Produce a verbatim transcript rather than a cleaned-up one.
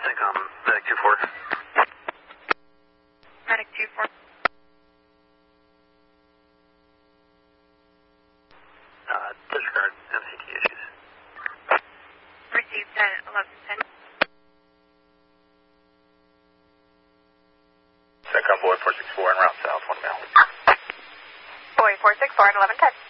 CENTCOM, Medic two four. Medic two four. Uh, disregard M C T issues. Received at eleven ten. CENTCOM boy four six four en route south, one mile. Boy four six four at eleven ten.